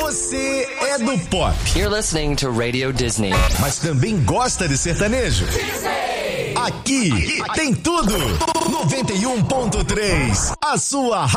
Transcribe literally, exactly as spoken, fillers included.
Você é do pop. You're listening to Radio Disney. Mas também gosta de sertanejo? Disney. Aqui tem tudo. noventa e um ponto três. A sua